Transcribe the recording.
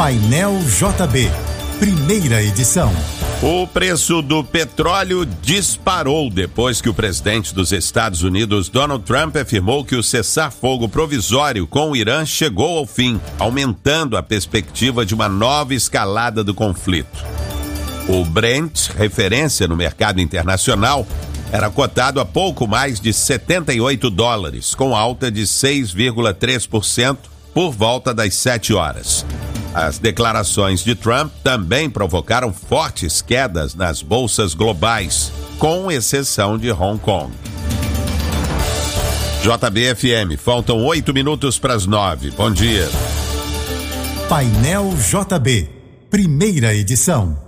Painel JB, primeira edição. O preço do petróleo disparou depois que o presidente dos Estados Unidos, Donald Trump, afirmou que o cessar-fogo provisório com o Irã chegou ao fim, aumentando a perspectiva de uma nova escalada do conflito. O Brent, referência no mercado internacional, era cotado a pouco mais de $78, com alta de 6,3% por volta das 7 horas. As declarações de Trump também provocaram fortes quedas nas bolsas globais, com exceção de Hong Kong. JBFM, faltam 8 minutos para as 9. Bom dia. Painel JB, primeira edição.